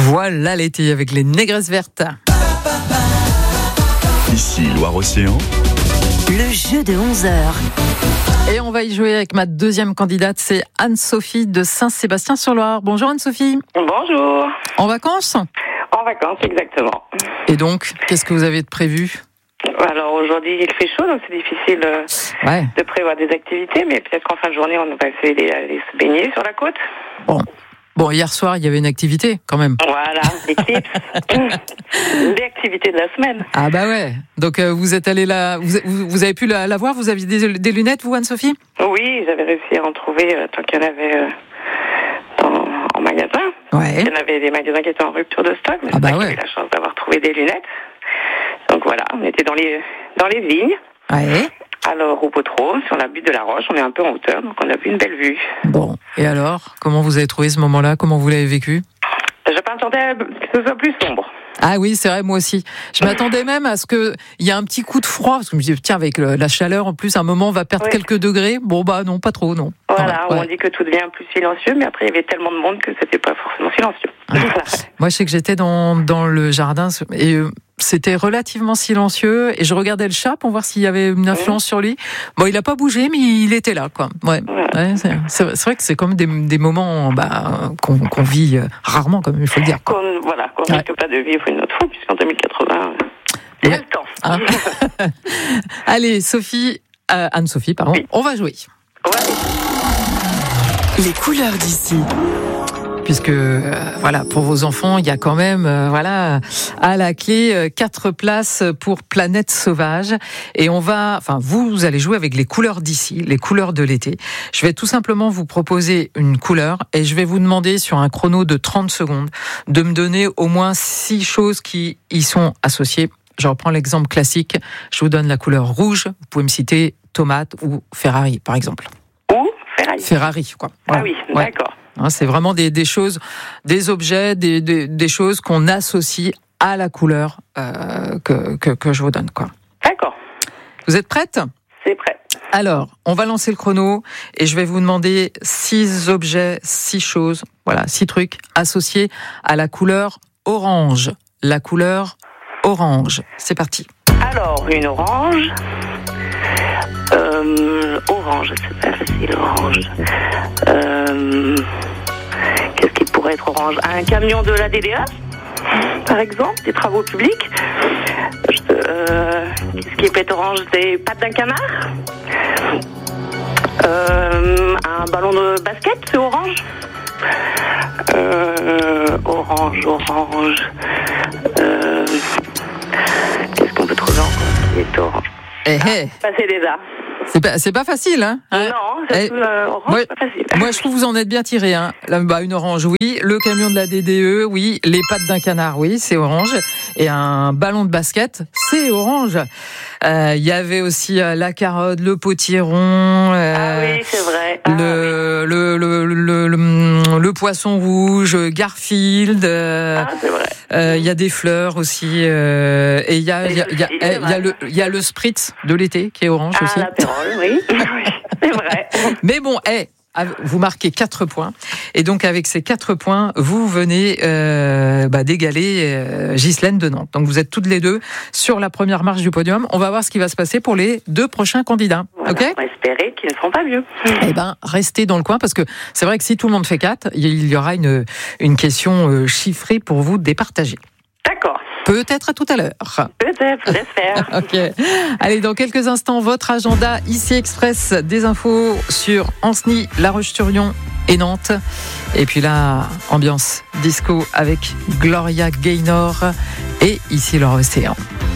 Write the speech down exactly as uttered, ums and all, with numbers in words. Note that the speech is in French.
Voilà l'été avec les négresses vertes. Ici Loire-Océan. Le jeu de onze heures. Et on va y jouer avec ma deuxième candidate, c'est Anne-Sophie de Saint-Sébastien-sur-Loire. Bonjour Anne-Sophie. Bonjour. En vacances ? En vacances, exactement. Et donc, qu'est-ce que vous avez de prévu ? Alors aujourd'hui, il fait chaud, donc c'est difficile euh, Ouais. de prévoir des activités, mais peut-être qu'en fin de journée, on va essayer d'aller aller se baigner sur la côte. Bon. Bon, hier soir, il y avait une activité quand même. Voilà, les tips. Les activités de la semaine. Ah bah ouais. Donc euh, vous êtes allé là, vous, vous, vous avez pu la, la voir ? Vous aviez des, des lunettes, vous, Anne-Sophie ? Oui, j'avais réussi à en trouver euh, tant qu'il y en avait euh, dans, en magasin. Ouais. Il y en avait des magasins qui étaient en rupture de stock, mais Ah bah c'est vrai ouais. que j'ai eu la chance d'avoir trouvé des lunettes. Donc voilà, on était dans les dans les vignes. Ouais. Alors, au Potreau, sur la butte de la Roche, on est un peu en hauteur, donc on a vu une belle vue. Bon. Et alors, comment vous avez trouvé ce moment-là ? Comment vous l'avez vécu ? Je m'attendais à que ce soit plus sombre. Ah oui, c'est vrai, moi aussi. Je m'attendais même à ce qu'il y ait un petit coup de froid, parce que je me disais, tiens, avec le, la chaleur, en plus, à un moment, on va perdre Oui. quelques degrés. Bon, bah non, pas trop, non. Voilà, Ah, ouais. on dit que tout devient plus silencieux, mais après, il y avait tellement de monde que c'était pas forcément silencieux. Voilà. Moi, je sais que j'étais dans, dans le jardin, et euh, c'était relativement silencieux, et je regardais le chat pour voir s'il y avait une influence sur lui. Bon, il a pas bougé, mais il était là, quoi. Ouais. Voilà. Ouais, c'est, c'est, c'est vrai que c'est comme des, des moments bah, qu'on, qu'on vit euh, rarement, quand même, il faut le dire. Quoi. Qu'on voilà, qu'on Ouais. risque pas de vivre une autre fois, puisqu'en deux mille quatre-vingts, euh, il y a Ouais. le temps. Hein Allez, Sophie, euh, Anne-Sophie, pardon, Oui. on va jouer. Ouais. Les couleurs d'ici. Puisque euh, voilà, pour vos enfants, il y a quand même euh, voilà à la clé euh, quatre places pour Planète Sauvage, et on va, enfin vous, vous allez jouer avec les couleurs d'ici, les couleurs de l'été. Je vais tout simplement vous proposer une couleur et je vais vous demander sur un chrono de trente secondes de me donner au moins six choses qui y sont associées. Je reprends l'exemple classique. Je vous donne la couleur rouge. Vous pouvez me citer tomate ou Ferrari, par exemple. Ou Ferrari. Ferrari, quoi. Ah Voilà. oui, Ouais. d'accord. Hein, c'est vraiment des, des choses, des objets, des, des, des choses qu'on associe à la couleur euh, que, que, que je vous donne, quoi. D'accord, Vous êtes prête ? c'est prêt. Alors, on va lancer le chrono et je vais vous demander six objets, six choses, voilà, six trucs associés à la couleur orange. La couleur orange. C'est parti. Alors, une orange. Euh, orange, c'est pas facile, orange. Euh, qu'est-ce qui pourrait être orange ? Un camion de la D D A, par exemple, des travaux publics. Euh, qu'est-ce qui peut être orange ? Des pattes d'un canard. Euh, un ballon de basket, c'est orange. Euh, orange, orange. Euh, qu'est-ce qu'on peut trouver encore qui est orange ? Eh, eh, Passer des arts. c'est pas, c'est pas facile, hein, hein Non, c'est Eh, euh, orange, moi- c'est pas facile. Moi, je trouve que vous en êtes bien tiré. Hein. Là, bah, une orange, oui. Le camion de la D D E, oui. Les pattes d'un canard, oui, c'est orange. Et un ballon de basket, c'est orange. Il euh, y avait aussi euh, la carotte, le potiron. Euh, Ah oui, c'est vrai. Ah, le, le, le, le, le, le poisson rouge, Garfield. Il euh, ah, c'est vrai. euh, y a des fleurs aussi. Euh, et il y a, y a, y a, C'est y a vrai. le, y a le spritz de l'été qui est orange Ah, aussi. l'apérole, oui. Oui, c'est vrai. Mais bon, hey, vous marquez quatre points. Et donc, avec ces quatre points, vous venez euh, bah, d'égaler euh, Ghislaine de Nantes. Donc, vous êtes toutes les deux sur la première marche du podium. On va voir ce qui va se passer pour les deux prochains candidats. Voilà, OK ? on va espérer qu'ils ne seront pas vieux. Eh ben, restez dans le coin parce que c'est vrai que si tout le monde fait quatre, il y aura une, une question euh, chiffrée pour vous départager. D'accord. Peut-être à tout à l'heure. Peut-être, j'espère. Ok. Allez, dans quelques instants, votre agenda ici Express, des infos sur Ancenis, La Roche-sur-Yon et Nantes. Et puis là, ambiance disco avec Gloria Gaynor et ici Loire-Océan.